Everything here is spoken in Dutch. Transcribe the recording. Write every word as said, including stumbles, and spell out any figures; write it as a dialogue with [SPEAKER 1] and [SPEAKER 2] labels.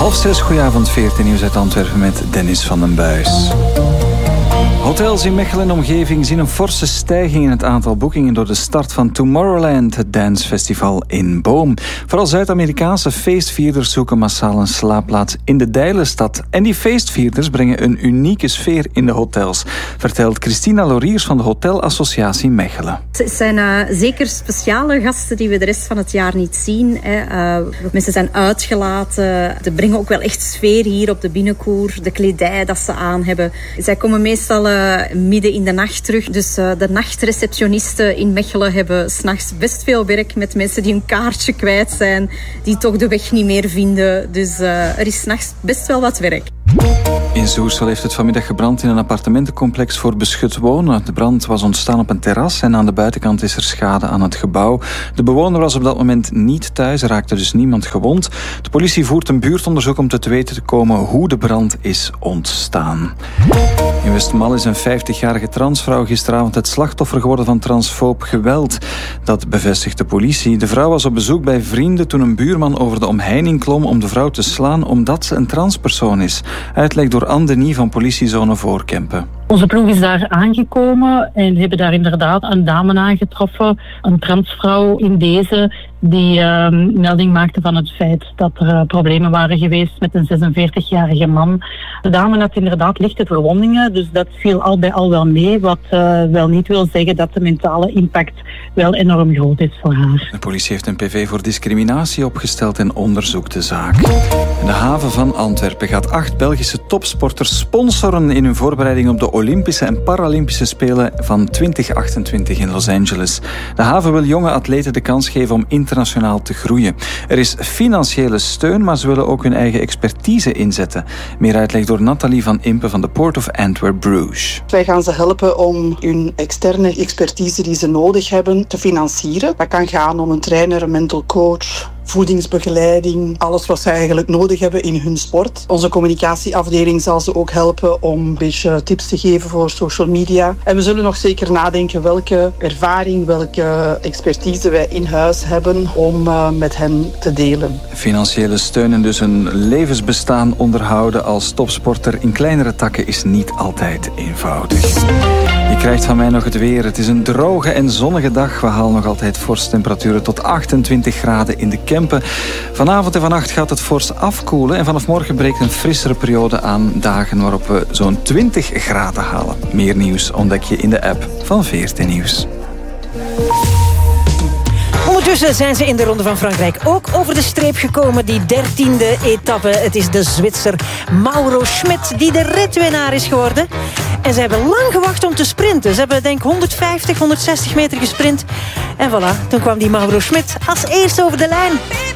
[SPEAKER 1] Half zes, goedenavond, veertien nieuws uit Antwerpen met Dennis van den Buis. Hotels in Mechelen en omgeving zien een forse stijging in het aantal boekingen door de start van Tomorrowland, het dancefestival in Boom. Vooral Zuid-Amerikaanse feestvierders zoeken massaal een slaapplaats in de Dijlenstad. En die feestvierders brengen een unieke sfeer in de hotels, vertelt Christina Loriers van de Hotelassociatie Mechelen.
[SPEAKER 2] Het zijn uh, zeker speciale gasten die we de rest van het jaar niet zien. Hè. Uh, mensen zijn uitgelaten. Ze brengen ook wel echt sfeer hier op de binnenkoer. De kledij dat ze aan hebben. Zij komen meestal uh, midden in de nacht terug. Dus uh, de nachtreceptionisten in Mechelen hebben 's nachts best veel werk met mensen die een kaartje kwijt zijn, die toch de weg niet meer vinden. Dus uh, er is 's nachts best wel wat werk.
[SPEAKER 1] In Zoersel heeft het vanmiddag gebrand in een appartementencomplex voor beschut wonen. De brand was ontstaan op een terras en aan de buitenkant is er schade aan het gebouw. De bewoner was op dat moment niet thuis, er raakte dus niemand gewond. De politie voert een buurtonderzoek om te weten te komen hoe de brand is ontstaan. In Westmalle is een vijftigjarige transvrouw gisteravond het slachtoffer geworden van transfoob geweld. Dat bevestigt de politie. De vrouw was op bezoek bij vrienden toen een buurman over de omheining klom om de vrouw te slaan omdat ze een transpersoon is. Uitleg door Anne Denis van politiezone Voorkempen.
[SPEAKER 3] Onze ploeg is daar aangekomen en hebben daar inderdaad een dame aangetroffen, een transvrouw in deze, die uh, melding maakte van het feit dat er uh, problemen waren geweest met een zesenveertigjarige man. De dame had inderdaad lichte verwondingen, dus dat viel al bij al wel mee, wat uh, wel niet wil zeggen dat de mentale impact wel enorm groot is voor haar.
[SPEAKER 1] De politie heeft een P V voor discriminatie opgesteld en onderzoekt de zaak. De haven van Antwerpen gaat acht Belgische topsporters sponsoren in hun voorbereiding op de Olympische en Paralympische Spelen van twintig achtentwintig in Los Angeles. De haven wil jonge atleten de kans geven om internationaal te groeien. Er is financiële steun, maar ze willen ook hun eigen expertise inzetten. Meer uitleg door Nathalie van Impe van de Port of Antwerp Bruges.
[SPEAKER 4] Wij gaan ze helpen om hun externe expertise die ze nodig hebben te financieren. Dat kan gaan om een trainer, een mental coach, voedingsbegeleiding, alles wat ze eigenlijk nodig hebben in hun sport. Onze communicatieafdeling zal ze ook helpen om een beetje tips te geven voor social media. En we zullen nog zeker nadenken welke ervaring, welke expertise wij in huis hebben om uh, met hen te delen.
[SPEAKER 1] Financiële steun en dus een levensbestaan onderhouden als topsporter in kleinere takken is niet altijd eenvoudig. Je krijgt van mij nog het weer. Het is een droge en zonnige dag. We halen nog altijd vorsttemperaturen tot achtentwintig graden in de Kempen. Vanavond en vannacht gaat het fors afkoelen en vanaf morgen breekt een frissere periode aan, dagen waarop we zo'n twintig graden halen. Meer nieuws ontdek je in de app van veertien Nieuws.
[SPEAKER 5] Ondertussen zijn ze in de Ronde van Frankrijk ook over de streep gekomen. Die dertiende etappe. Het is de Zwitser Mauro Schmid die de ritwinnaar is geworden. En ze hebben lang gewacht om te sprinten. Ze hebben denk ik honderdvijftig, honderdzestig meter gesprint. En voilà, toen kwam die Mauro Schmid als eerste over de lijn.